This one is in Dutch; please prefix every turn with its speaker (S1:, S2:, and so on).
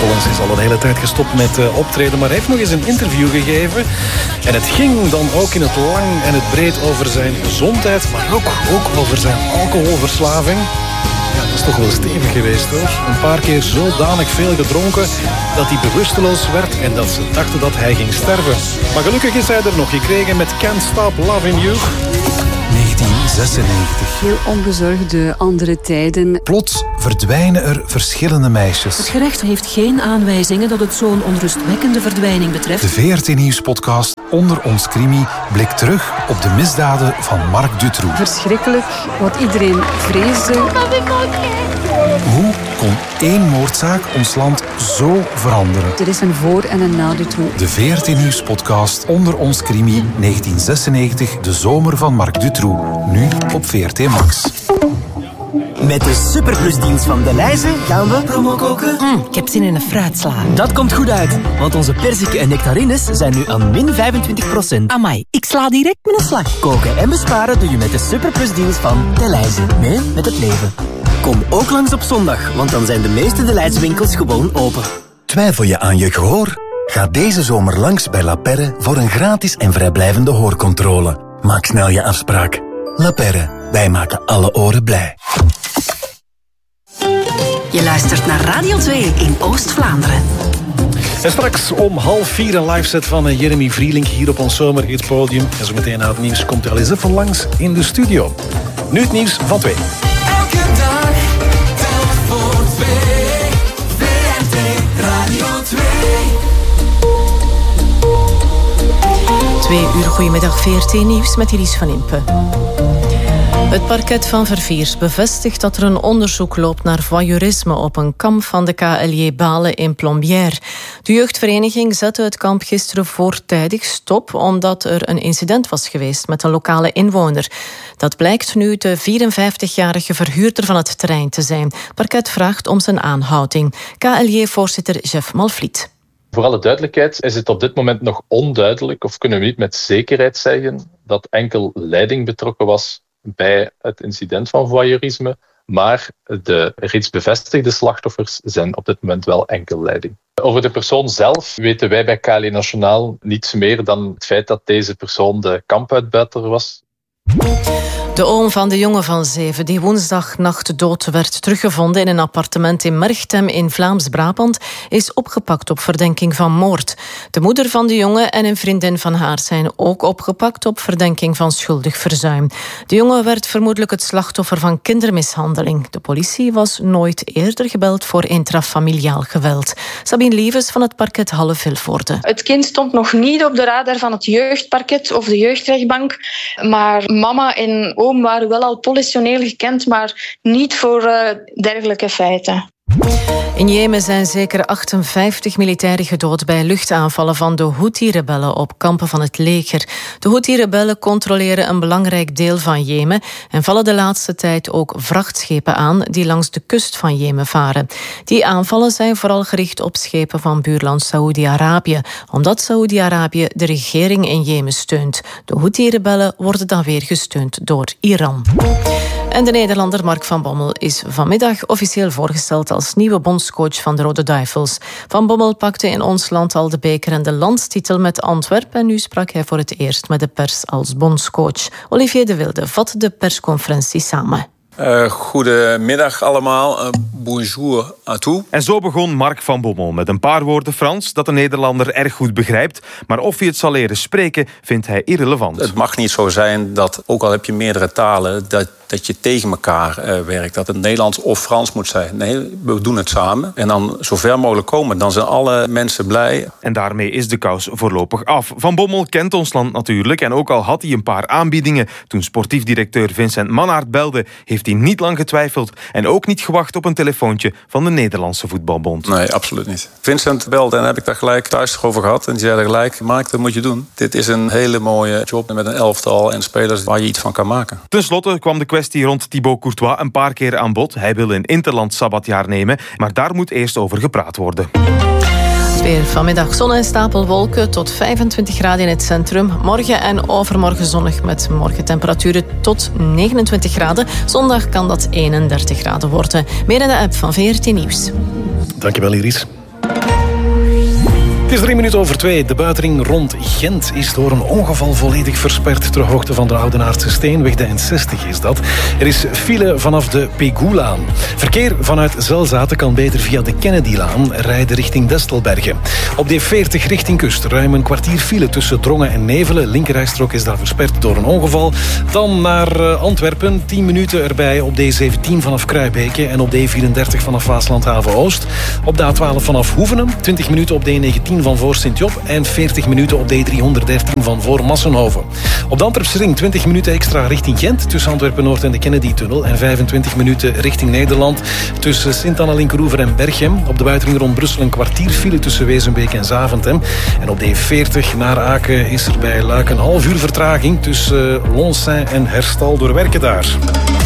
S1: Collins is al een hele tijd gestopt met optreden, maar hij heeft nog eens een interview gegeven. En het ging dan ook in het lang en het breed over zijn gezondheid, maar ook over zijn alcoholverslaving. Ja, dat is toch wel stevig geweest, hoor. Een paar keer zodanig veel gedronken dat hij bewusteloos werd en dat ze dachten dat hij ging sterven. Maar gelukkig is hij er nog gekregen met Can't Stop Loving You.
S2: 1996.
S3: Heel onbezorgde andere tijden.
S2: Plots verdwijnen er verschillende meisjes.
S4: Het gerecht heeft geen aanwijzingen dat het zo'n onrustwekkende verdwijning betreft.
S2: De VRT Nieuws-podcast Onder ons Crimi blikt terug op de misdaden van Marc Dutroux.
S3: Verschrikkelijk, wat iedereen vreesde.
S2: Hoe kon één moordzaak ons land zo veranderen?
S3: Er is een voor- en een na Dutroux.
S2: De VRT Nieuws-podcast Onder ons Crimi 1996, de zomer van Marc Dutroux. Nu op VRT Max.
S5: Met de superplusdienst van Delhaize gaan we promo koken.
S6: Ik heb zin in een fruitsla.
S5: Dat komt goed uit, want onze perziken en nectarines zijn nu aan min 25%.
S6: Amai, ik sla direct met een slag.
S5: Koken en besparen doe je met de superplusdeals van Delhaize. Mee met het leven. Kom ook langs op zondag, want dan zijn de meeste Delhaize winkels gewoon open.
S7: Twijfel je aan je gehoor? Ga deze zomer langs bij La Perre voor een gratis en vrijblijvende hoorcontrole. Maak snel je afspraak. La Perre, wij maken alle oren blij.
S8: Je luistert naar Radio 2 in Oost-Vlaanderen.
S1: En straks om 3:30 een live set van Jeremy Vrielink hier op ons zomerhitpodium. En zo meteen na het nieuws komt hij al eens even langs in de studio. Nu het nieuws van 2.
S9: Elke dag telt voor 2. VRT Radio 2.
S4: 2 uur, goedemiddag, VRT Nieuws met Iris van Impe. Het parket van Verviers bevestigt dat er een onderzoek loopt naar voyeurisme op een kamp van de KLJ Balen in Plombières. De jeugdvereniging zette het kamp gisteren voortijdig stop omdat er een incident was geweest met een lokale inwoner. Dat blijkt nu de 54-jarige verhuurder van het terrein te zijn. Het parket vraagt om zijn aanhouding. KLJ-voorzitter Jeff Malvliet.
S10: Voor alle duidelijkheid is het op dit moment nog onduidelijk, of kunnen we niet met zekerheid zeggen, dat enkel leiding betrokken was bij het incident van voyeurisme, maar de reeds bevestigde slachtoffers zijn op dit moment wel enkel leiding. Over de persoon zelf weten wij bij KLJ Nationaal niets meer dan het feit dat deze persoon de kampuitbuiter was.
S4: De oom van de jongen van 7 die woensdagnacht dood werd teruggevonden in een appartement in Merchtem in Vlaams-Brabant is opgepakt op verdenking van moord. De moeder van de jongen en een vriendin van haar zijn ook opgepakt op verdenking van schuldig verzuim. De jongen werd vermoedelijk het slachtoffer van kindermishandeling. De politie was nooit eerder gebeld voor intrafamiliaal geweld. Sabine Lievens van het parket Halle-Vilvoorde.
S11: Het kind stond nog niet op de radar van het jeugdparket of de jeugdrechtbank, maar mama en oom waren wel al politioneel gekend, maar niet voor dergelijke feiten.
S4: In Jemen zijn zeker 58 militairen gedood bij luchtaanvallen van de Houthi-rebellen op kampen van het leger. De Houthi-rebellen controleren een belangrijk deel van Jemen en vallen de laatste tijd ook vrachtschepen aan die langs de kust van Jemen varen. Die aanvallen zijn vooral gericht op schepen van buurland Saoedi-Arabië, omdat Saoedi-Arabië de regering in Jemen steunt. De Houthi-rebellen worden dan weer gesteund door Iran. En de Nederlander Mark van Bommel is vanmiddag officieel voorgesteld als nieuwe bondscoach van de Rode Duivels. Van Bommel pakte in ons land al de beker en de landstitel met Antwerpen en nu sprak hij voor het eerst met de pers als bondscoach. Olivier de Wilde vat de persconferentie samen.
S12: Goedemiddag allemaal. Bonjour à tous.
S13: En zo begon Mark van Bommel met een paar woorden Frans dat de Nederlander erg goed begrijpt. Maar of hij het zal leren spreken, vindt hij irrelevant.
S12: Het mag niet zo zijn dat, ook al heb je meerdere talen, dat je tegen elkaar werkt. Dat het Nederlands of Frans moet zijn. Nee, we doen het samen. En dan zo ver mogelijk komen. Dan zijn alle mensen blij.
S13: En daarmee is de kous voorlopig af. Van Bommel kent ons land natuurlijk. En ook al had hij een paar aanbiedingen toen sportief directeur Vincent Mannaert belde, heeft hij niet lang getwijfeld en ook niet gewacht op een telefoontje van de Nederlandse Voetbalbond.
S12: Nee, absoluut niet. Vincent belde en heb ik daar gelijk thuis over gehad. En die zei gelijk, Mark, dat moet je doen. Dit is een hele mooie job met een elftal en spelers waar je iets van kan maken.
S13: Ten slotte kwam de kwestie rond Thibaut Courtois een paar keer aan bod. Hij wil een interland sabbatjaar nemen, maar daar moet eerst over gepraat worden.
S4: Weer vanmiddag zon en stapelwolken tot 25 graden in het centrum. Morgen en overmorgen zonnig met morgentemperaturen tot 29 graden. Zondag kan dat 31 graden worden. Meer in de app van VRT Nieuws.
S1: Dankjewel, Iris. Het is 2:03. De buitenring rond Gent is door een ongeval volledig versperd ter hoogte van de Oudenaardse Steenweg. De N60 is dat. Er is file vanaf de Pegoelaan. Verkeer vanuit Zelzaten kan beter via de Kennedylaan rijden richting Destelbergen. Op de E40 richting kust ruim een kwartier file tussen Drongen en Nevelen. Linkerrijstrook is daar versperd door een ongeval. Dan naar Antwerpen. 10 minuten erbij op de E17 vanaf Kruibeke en op de E34 vanaf Waaslandhaven-Oost. Op de A12 vanaf Hoevenen. 20 minuten op de E19 van voor Sint-Job en 40 minuten op de E313 van voor Massenhoven. Op de Antwerpse ring 20 minuten extra richting Gent tussen Antwerpen-Noord en de Kennedy-tunnel en 25 minuten richting Nederland tussen Sint-Anna-Linkeroever en Berchem. Op de buitenring rond Brussel een kwartier file tussen Wezenbeek en Zaventem. En op de E40 naar Aken is er bij Luik een half uur vertraging tussen Lonsaint en Herstal door werken daar.